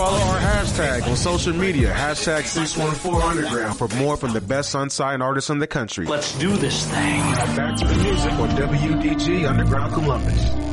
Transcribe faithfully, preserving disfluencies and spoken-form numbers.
Follow our hashtag on social media, hashtag six one four underground for more from the best unsigned artists in the country. Let's do this thing. Now back to the music on W D G Underground Columbus.